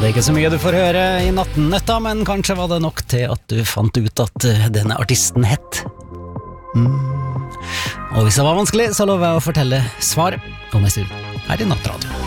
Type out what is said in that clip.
Det er ikke så mye du får høre i nattennøtta, men kanskje var det nok til at du fant ut at denne artisten hett. Og hvis det var vanskelig, så lover jeg å fortelle svaret om en stund her i Nattradio.